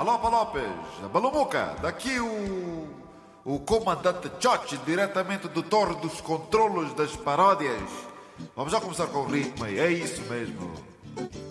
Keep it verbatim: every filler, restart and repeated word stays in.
Alopa Lopes, Balumuca, daqui o, o comandante Chochi, diretamente do Torre dos Controlos das Paródias. Vamos já começar com o ritmo aí, é isso mesmo.